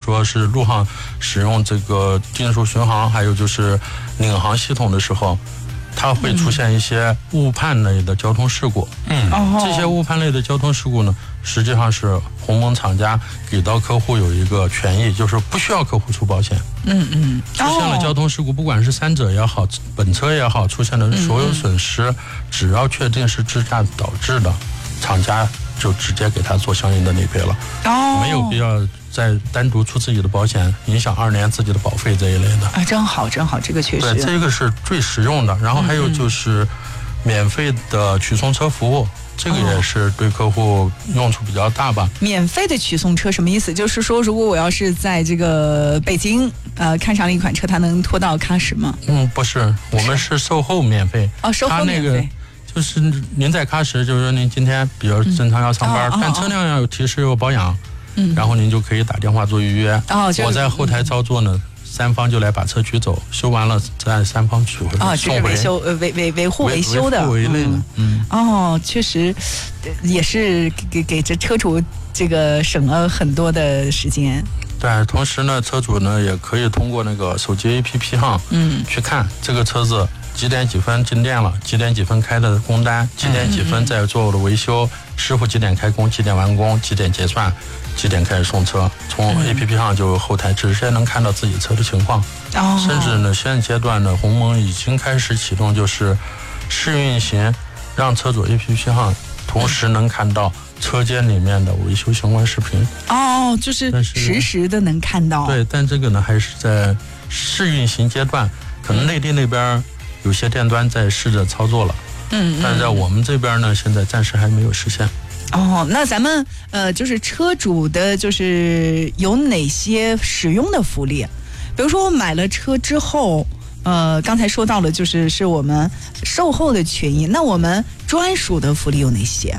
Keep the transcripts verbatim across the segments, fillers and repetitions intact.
说是路上使用这个定速巡航，还有就是领航系统的时候，它会出现一些误判类的交通事故。嗯，这些误判类的交通事故呢，实际上是鸿蒙厂家给到客户有一个权益，就是不需要客户出保险。 嗯嗯， 出现了交通事故，不管是三者也好，本车也好，出现的所有损失，只要确定是智驾导致的，厂家就直接给他做相应的理赔了。哦，没有必要再单独出自己的保险，影响二年自己的保费这一类的。 啊，真好，真好，这个确实。 对，这个是最实用的。然后还有就是免费的取送车服务。这个也是对客户用处比较大吧。 免费的取送车什么意思？就是说，如果我要是在这个北京，呃，看上了一款车，它能拖到喀什吗？ 嗯，不是，我们是售后免费。 哦，售后免费。 它那个就是您在喀什，就是说您今天比如正常要上班， 嗯哦、 但车辆要有提示有保养，嗯，然后您就可以打电话做预约。 哦， 我在后台操作呢。嗯，三方就来把车取走，修完了再三方取回。 啊，这是维修呃维维维护维修的。 维护为类的。嗯。 哦，确实，也是给给这车主这个省了很多的时间。 对，同时呢，车主呢也可以通过那个手机 A P P 上，嗯，去看这个车子几点几分进店了，几点几分开的工单，几点几分在做的维修，嗯、师傅几点开工，几点完工，几点结算。几点开始送车？从 A P P 上就后台直接能看到自己车的情况。哦，甚至呢，现阶段呢，鸿蒙已经开始启动就是试运行，让车主 A P P 上同时能看到车间里面的维修相关视频。 哦，就是实时的能看到。 对，但这个呢还是在试运行阶段，可能内地那边有些店端在试着操作了。嗯，但在我们这边呢，现在暂时还没有实现。 哦，那咱们呃，就是车主的，就是有哪些使用的福利？比如说我买了车之后，呃，刚才说到了，就是是我们售后的权益。那我们专属的福利有哪些？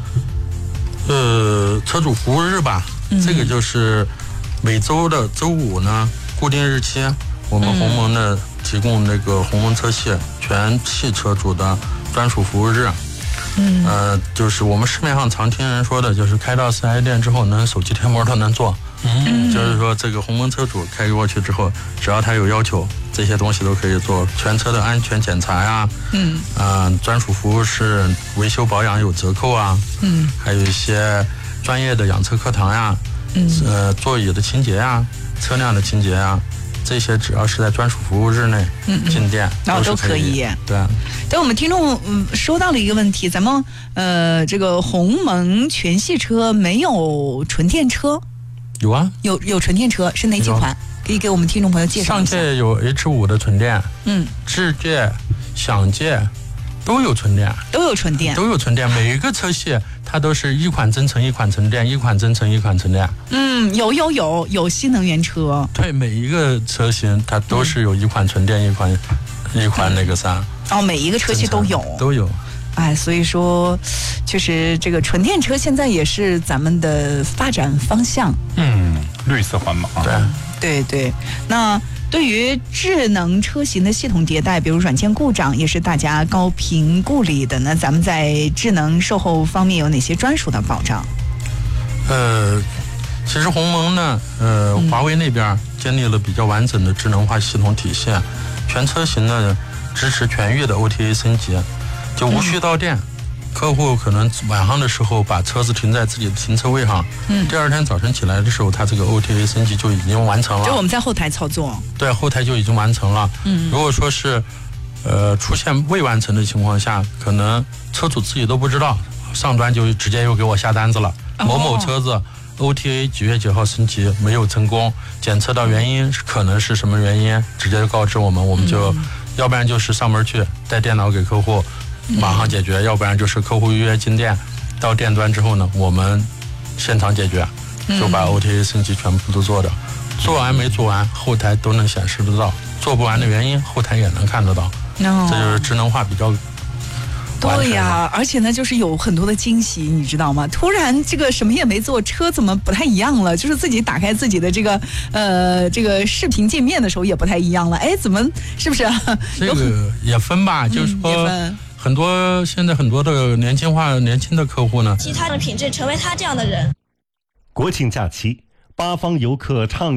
呃，车主服务日吧，嗯、这个就是每周的周五呢，固定日期，我们鸿蒙呢提供那个鸿蒙车系全系车主的专属服务日。嗯，呃，就是我们市面上常听人说的，就是开到四 S 店之后，能手机贴膜都能做。嗯，就是说这个鸿蒙车主开过去之后，只要他有要求，这些东西都可以做。全车的安全检查呀，嗯，呃，专属服务是维修保养有折扣啊，嗯，还有一些专业的养车课堂呀，嗯，呃，座椅的清洁呀，车辆的清洁呀。这些只要是在专属服务日内进店， 然后、嗯嗯、都可以。 对。 但我们听众嗯说到了一个问题，咱们呃这个鸿蒙全系车没有纯电车？ 有啊， 有有纯电车，是哪几款？可以给我们听众朋友介绍一下。 上届有 H 五 的纯电，嗯，智界、享界都有纯电， 都有纯电， 都有纯电。每一个车系它都是一款增程一款纯电，一款增程一款纯电。 嗯，有有有有新能源车。 对，每一个车型它都是有一款纯电，嗯、一款一款那个啥。 哦，每一个车系都有， 都有。 哎，所以说，确实这个纯电车现在也是咱们的发展方向。 嗯，绿色环保。 对对对，那。对于智能车型的系统迭代，比如软件故障，也是大家高频顾虑的。那咱们在智能售后方面有哪些专属的保障？ 呃，其实鸿蒙呢，呃，嗯、华为那边建立了比较完整的智能化系统体系，全车型呢支持全域的 O T A 升级，就无需到店。嗯客户可能晚上的时候把车子停在自己的停车位上，嗯，第二天早晨起来的时候，它这个 O T A 升级就已经完成了。 就我们在后台操作。 对，后台就已经完成了。嗯，如果说是，呃，出现未完成的情况下，可能车主自己都不知道，上端就直接又给我下单子了。哦、某某车子 O T A 几月几号升级没有成功，检测到原因可能是什么原因，直接告知我们，我们就，嗯、要不然就是上门去带电脑给客户。马上解决，要不然就是客户预约进店，到店端之后呢，我们现场解决，就把 O T A 升级全部都做掉。做完没做完，后台都能显示得到；做不完的原因，后台也能看得到。No. 这就是智能化比较。 对呀，而且呢，就是有很多的惊喜，你知道吗？突然这个什么也没做，车怎么不太一样了？就是自己打开自己的这个呃这个视频界面的时候也不太一样了。哎，怎么是不是？ 这个也分吧，嗯、就是说。很多现在很多的年轻化年轻的客户呢， 其他的品质成为他这样的人。 国庆假期，八方游客畅